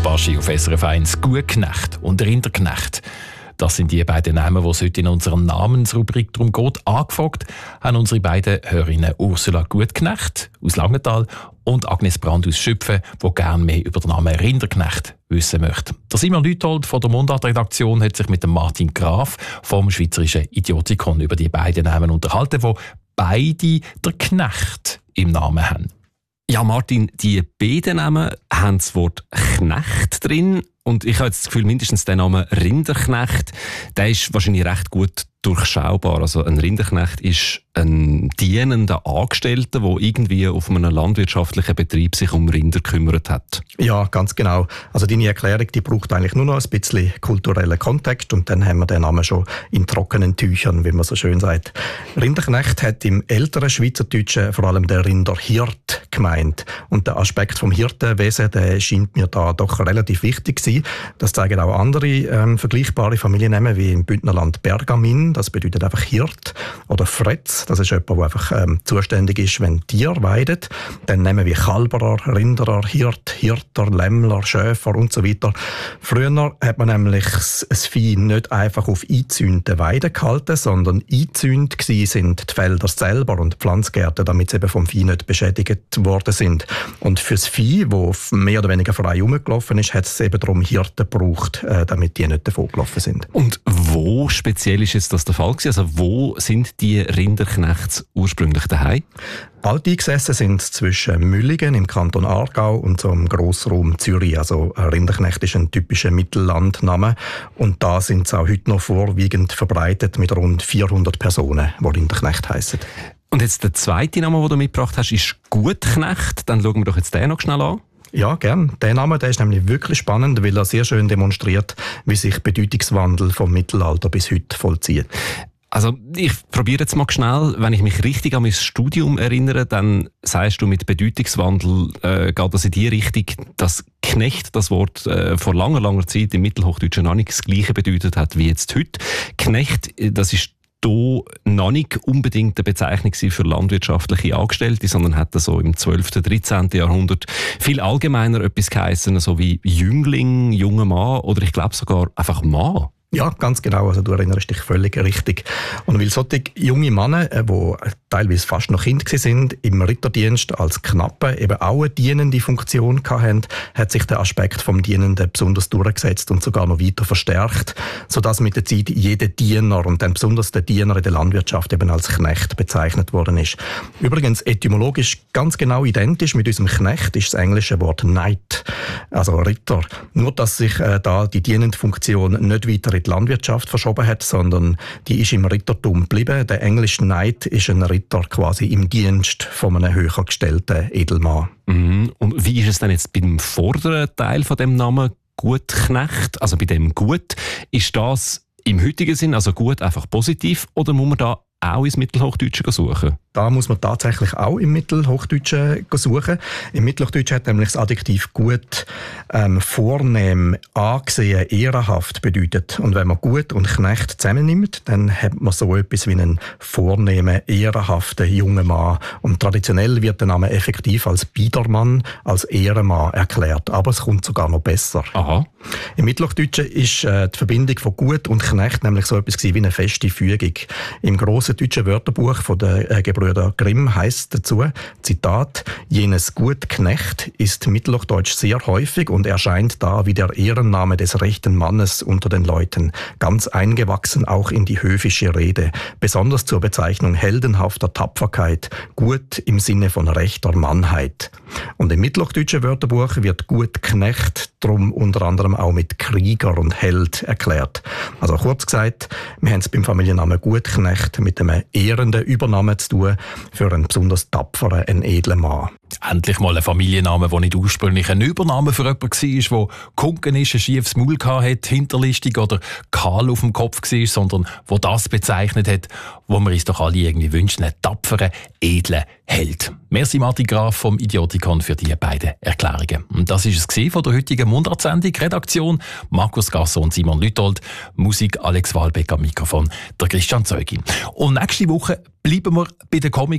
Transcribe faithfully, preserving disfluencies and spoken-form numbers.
Baschi auf S R F eins. Gutknecht und Rinderknecht. Das sind die beiden Namen, die es heute in unserer Namensrubrik darum geht. Angefragt haben unsere beiden Hörerinnen Ursula Gutknecht aus Langenthal und Agnes Brand aus Schüpfen, die gerne mehr über den Namen Rinderknecht wissen möchte. Der Simon Lüthold von der Mundart-Redaktion hat sich mit dem Martin Graf vom Schweizerischen Idiotikon über die beiden Namen unterhalten, die beide der Knecht im Namen haben. Ja, Martin, die beiden Namen haben das Wort Knecht drin. Und ich habe jetzt das Gefühl, mindestens der Name Rinderknecht, der ist wahrscheinlich recht gut durchschaubar. Also ein Rinderknecht ist ein dienender Angestellter, der irgendwie auf einem landwirtschaftlichen Betrieb sich um Rinder gekümmert hat. Ja, ganz genau. Also deine Erklärung, die braucht eigentlich nur noch ein bisschen kulturellen Kontext und dann haben wir den Namen schon in trockenen Tüchern, wie man so schön sagt. Rinderknecht hat im älteren Schweizerdeutschen vor allem der Rinderhirt gemeint. Und der Aspekt vom Hirtenwesen, der scheint mir da doch relativ wichtig zu sein. Das zeigen auch andere ähm, vergleichbare Familiennamen wie im Bündnerland Bergamin. Das bedeutet einfach Hirt. Oder Fretz, das ist jemand, der einfach ähm, zuständig ist, wenn Tiere weiden. Dann Namen wie Kalberer, Rinderer, Hirt, Hirter, Lämmler, Schäfer und so weiter. Früher hat man nämlich das Vieh nicht einfach auf eingezäunten Weiden gehalten, sondern eingezäunt sind die Felder selber und die Pflanzgärten, damit sie eben vom Vieh nicht beschädigt worden sind. Und für das Vieh, das mehr oder weniger frei rumgelaufen ist, hat es eben darum Hirten gebraucht, äh, damit die nicht davon gelaufen sind. Und wo speziell ist jetzt das der Fall gewesen? Also wo sind die Rinderknechts ursprünglich daheim? Alt eingesessen sind zwischen Müllingen im Kanton Aargau und so im Grossraum Zürich. Also Rinderknecht ist ein typischer Mittellandname und da sind sie auch heute noch vorwiegend verbreitet mit rund vierhundert Personen, die Rinderknecht heissen. Und jetzt der zweite Name, den du mitgebracht hast, ist Gutknecht. Dann schauen wir doch jetzt den noch schnell an. Ja, gern. Der Name der ist nämlich wirklich spannend, weil er sehr schön demonstriert, wie sich Bedeutungswandel vom Mittelalter bis heute vollzieht. Also ich probiere jetzt mal schnell, wenn ich mich richtig an mein Studium erinnere, dann sagst du mit Bedeutungswandel, äh, geht das in die Richtung, dass Knecht das Wort äh, vor langer, langer Zeit im Mittelhochdeutschen noch nicht das Gleiche bedeutet hat wie jetzt heute. Knecht, das ist hier noch nicht unbedingt eine Bezeichnung für landwirtschaftliche Angestellte, sondern hat so im zwölften, dreizehnten Jahrhundert viel allgemeiner etwas geheissen, so wie Jüngling, junger Mann oder ich glaube sogar einfach Mann. Ja, ganz genau. Also du erinnerst dich völlig richtig. Und weil solche junge Männer, die teilweise fast noch Kinder waren, im Ritterdienst als Knappe eben auch eine dienende Funktion hatten, hat sich der Aspekt vom Dienenden besonders durchgesetzt und sogar noch weiter verstärkt, sodass mit der Zeit jeder Diener und dann besonders der Diener in der Landwirtschaft eben als Knecht bezeichnet worden ist. Übrigens etymologisch ganz genau identisch mit unserem Knecht ist das englische Wort Knight, also Ritter. Nur, dass sich äh, da die dienende Funktion nicht weiter in die Landwirtschaft verschoben hat, sondern die ist im Rittertum geblieben. Der englische Knight ist ein Ritter quasi im Dienst von einem höher gestellten Edelmann. Mhm. Und wie ist es denn jetzt beim vorderen Teil von dem Namen Gutknecht, also bei dem Gut, ist das im heutigen Sinn, also gut einfach positiv, oder muss man da auch ins Mittelhochdeutsche suchen? Da muss man tatsächlich auch im Mittelhochdeutschen suchen. Im Mittelhochdeutschen hat nämlich das Adjektiv gut ähm, vornehm, angesehen, ehrenhaft bedeutet. Und wenn man gut und Knecht zusammennimmt, dann hat man so etwas wie einen vornehmen, ehrenhaften jungen Mann. Und traditionell wird der Name effektiv als Biedermann, als Ehrenmann erklärt. Aber es kommt sogar noch besser. Aha. Im Mittelhochdeutschen ist äh, die Verbindung von gut und Knecht nämlich so etwas wie eine feste Fügung. Im grossen deutschen Wörterbuch von der äh, Gebrüder Grimm heisst dazu, Zitat, jenes Gutknecht ist mittelhochdeutsch sehr häufig und erscheint da wie der Ehrenname des rechten Mannes unter den Leuten, ganz eingewachsen auch in die höfische Rede, besonders zur Bezeichnung heldenhafter Tapferkeit, gut im Sinne von rechter Mannheit. Und im mittelhochdeutschen Wörterbuch wird Gutknecht drum unter anderem auch mit Krieger und Held erklärt. Also kurz gesagt, wir haben es beim Familiennamen Gutknecht mit einem ehrenden Übernamen zu tun für einen besonders tapferen, einen edlen Mann. Endlich mal ein Familienname, der nicht ursprünglich ein Übername für jemanden war, der gekunken ist, ein schiefes Maul hatte, hinterlistig oder kahl auf dem Kopf war, sondern der das bezeichnet hat, was wir uns doch alle irgendwie wünschen, einen tapferen, edlen Held. Merci Martin Graf vom Idiotikon für die beiden Erklärungen. Und das war es von der heutigen Mundartsendung. Redaktion Markus Gasser und Simon Lüthold. Musik Alex Wahlbeck am Mikrofon, der Christian Zeugin. Und nächste Woche bleiben wir bei den Comic